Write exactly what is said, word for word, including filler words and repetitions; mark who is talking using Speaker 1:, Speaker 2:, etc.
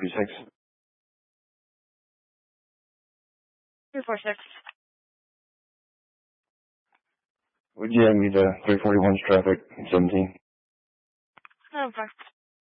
Speaker 1: two six.
Speaker 2: three four six.
Speaker 1: Would you have me to three forty-one's traffic, seventeen?
Speaker 2: Okay.